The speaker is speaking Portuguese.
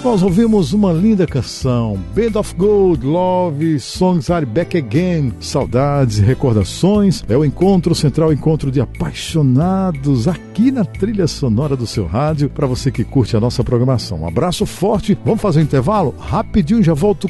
Nós ouvimos uma linda canção, Band of Gold, Love Songs Are Back Again, saudades e recordações. É o encontro central, encontro de apaixonados aqui na trilha sonora do seu rádio, para você que curte a nossa programação. Um abraço forte, vamos fazer um intervalo? Rapidinho, já volto